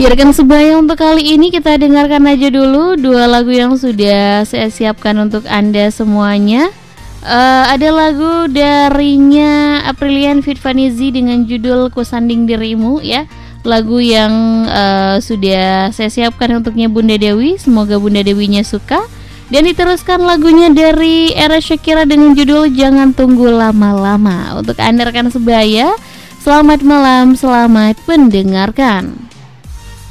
Ya rekan sebaya, untuk kali ini kita dengarkan aja dulu dua lagu yang sudah saya siapkan untuk Anda semuanya. Ada lagu darinya Aprilian Fit Vanizi dengan judul Kusanding Dirimu ya. Lagu yang sudah saya siapkan untuknya Bunda Dewi. Semoga Bunda Dewinya suka. Dan diteruskan lagunya dari Era Shakira dengan judul Jangan Tunggu Lama-Lama. Untuk Anda rekan sebaya, selamat malam, selamat mendengarkan.